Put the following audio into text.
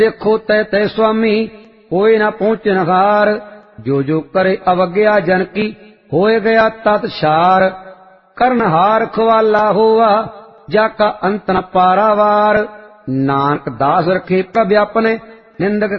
देखो तय तय स्वामी होए न पहुँचन हार, जो जो करे अवज्ञा जन की होए गया तत्सार। करनहार ख्वाला होवा जाका अंत न पारावार, नानक दास रखे प्रभ अपने निंदक